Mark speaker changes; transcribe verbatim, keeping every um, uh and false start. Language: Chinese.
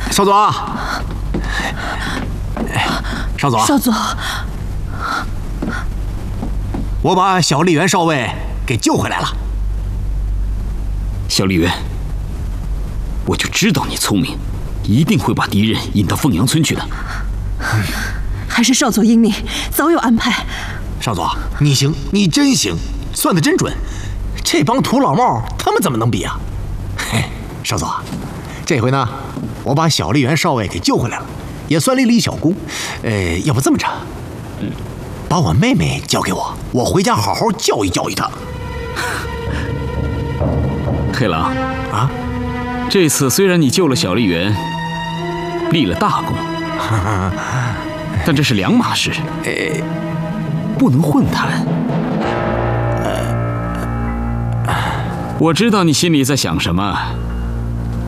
Speaker 1: 少佐，少佐，
Speaker 2: 少佐，
Speaker 1: 我把小丽媛少尉给救回来了。
Speaker 3: 小丽媛，我就知道你聪明，一定会把敌人引到凤阳村去的。
Speaker 2: 还是少佐英明，早有安排。
Speaker 1: 少佐，你行，你真行，算得真准。这帮土老帽，他们怎么能比啊？嘿，少佐，这回呢，我把小丽媛少尉给救回来了，也算立了一小功。呃，要不这么着，嗯，把我妹妹交给我，我回家好好教育教育她。
Speaker 3: 黑狼
Speaker 1: 啊，
Speaker 3: 这次虽然你救了小丽媛，立了大功，但这是两码事，
Speaker 1: 呃，
Speaker 3: 不能混谈。我知道你心里在想什么，